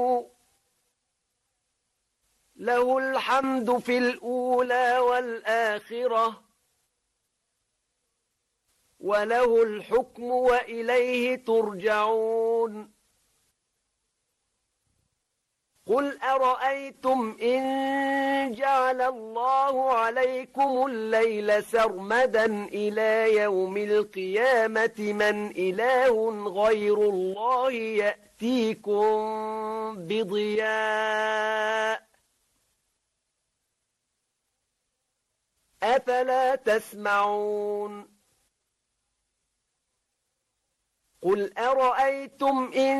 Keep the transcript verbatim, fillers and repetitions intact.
له الحمد في الأولى والآخرة وله الحكم وإليه ترجعون قل أرأيتم إن جعل الله عليكم الليل سرمدا إلى يوم القيامة من إله غير الله يأتيكم بضياء أفلا تسمعون قل أرأيتم إن